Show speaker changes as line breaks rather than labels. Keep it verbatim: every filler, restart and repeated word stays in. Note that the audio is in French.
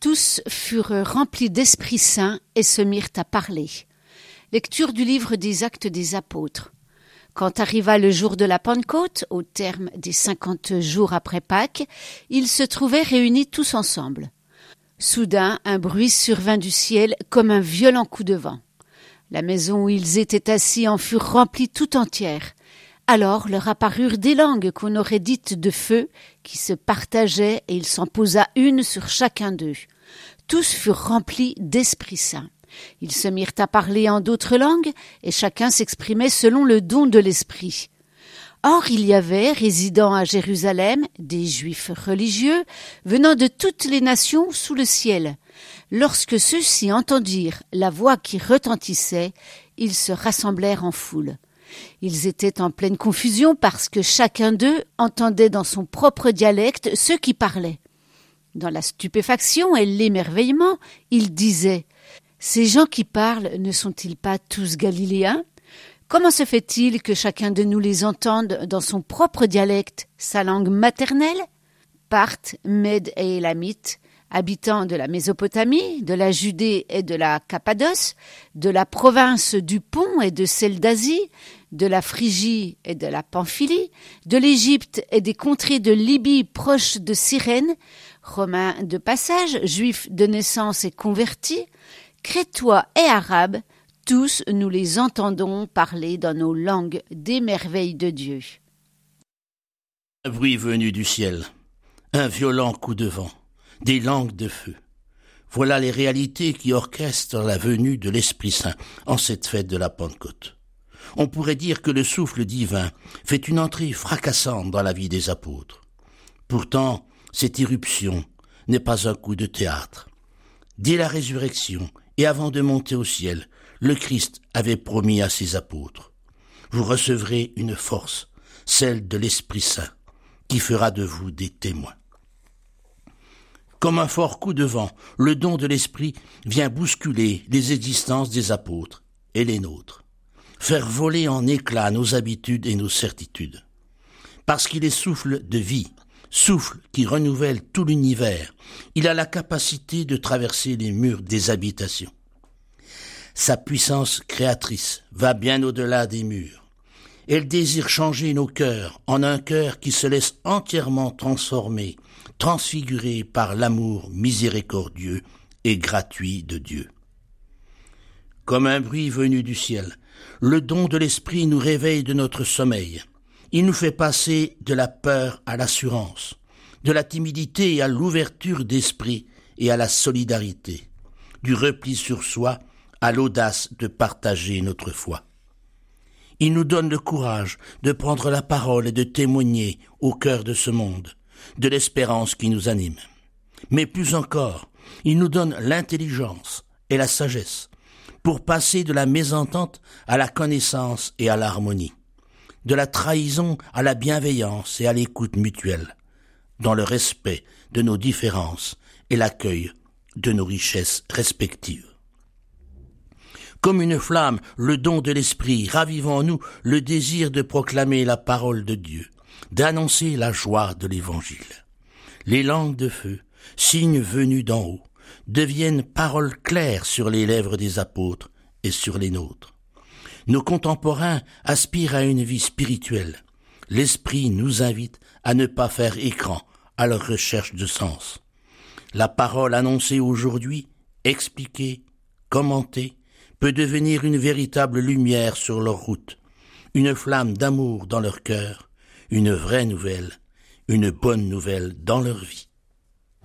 Tous furent remplis d'Esprit Saint et se mirent à parler. Lecture du livre des Actes des Apôtres. Quand arriva le jour de la Pentecôte, au terme des cinquante jours après Pâques, ils se trouvaient réunis tous ensemble. Soudain, un bruit survint du ciel comme un violent coup de vent. La maison où ils étaient assis en fut remplie tout entière. Alors leur apparurent des langues qu'on aurait dites de feu, qui se partageaient, et il s'en posa une sur chacun d'eux. Tous furent remplis d'Esprit Saint. Ils se mirent à parler en d'autres langues, et chacun s'exprimait selon le don de l'Esprit. Or il y avait, résidant à Jérusalem, des Juifs religieux, venant de toutes les nations sous le ciel. Lorsque ceux-ci entendirent la voix qui retentissait, ils se rassemblèrent en foule. Ils étaient en pleine confusion parce que chacun d'eux entendait dans son propre dialecte ceux qui parlaient. Dans la stupéfaction et l'émerveillement, ils disaient « Ces gens qui parlent ne sont-ils pas tous galiléens ? Comment se fait-il que chacun de nous les entende dans son propre dialecte, sa langue maternelle ? Parthes, Mèdes et Élamites, habitants de la Mésopotamie, de la Judée et de la Cappadoce, de la province du Pont et de celle d'Asie, de la Phrygie et de la Pamphylie, de l'Égypte et des contrées de Libye proches de Cyrène, Romains de passage, Juifs de naissance et convertis, Crétois et Arabes, tous nous les entendons parler dans nos langues des merveilles de Dieu. »
Un bruit venu du ciel, un violent coup de vent, des langues de feu. Voilà les réalités qui orchestrent la venue de l'Esprit Saint en cette fête de la Pentecôte. On pourrait dire que le souffle divin fait une entrée fracassante dans la vie des apôtres. Pourtant, cette irruption n'est pas un coup de théâtre. Dès la résurrection et avant de monter au ciel, le Christ avait promis à ses apôtres « Vous recevrez une force, celle de l'Esprit Saint, qui fera de vous des témoins. » Comme un fort coup de vent, le don de l'Esprit vient bousculer les existences des apôtres et les nôtres, faire voler en éclats nos habitudes et nos certitudes. Parce qu'il est souffle de vie, souffle qui renouvelle tout l'univers, il a la capacité de traverser les murs des habitations. Sa puissance créatrice va bien au-delà des murs. Elle désire changer nos cœurs en un cœur qui se laisse entièrement transformer, transfiguré par l'amour miséricordieux et gratuit de Dieu. Comme un bruit venu du ciel, le don de l'Esprit nous réveille de notre sommeil. Il nous fait passer de la peur à l'assurance, de la timidité à l'ouverture d'esprit et à la solidarité, du repli sur soi à l'audace de partager notre foi. Il nous donne le courage de prendre la parole et de témoigner au cœur de ce monde, de l'espérance qui nous anime. Mais plus encore, il nous donne l'intelligence et la sagesse pour passer de la mésentente à la connaissance et à l'harmonie, de la trahison à la bienveillance et à l'écoute mutuelle, dans le respect de nos différences et l'accueil de nos richesses respectives. Comme une flamme, le don de l'Esprit ravive en nous le désir de proclamer la parole de Dieu, d'annoncer la joie de l'Évangile. Les langues de feu, signes venus d'en haut, deviennent paroles claires sur les lèvres des apôtres et sur les nôtres. Nos contemporains aspirent à une vie spirituelle. L'Esprit nous invite à ne pas faire écran à leur recherche de sens. La parole annoncée aujourd'hui, expliquée, commentée, peut devenir une véritable lumière sur leur route, une flamme d'amour dans leur cœur, une vraie nouvelle, une bonne nouvelle dans leur vie.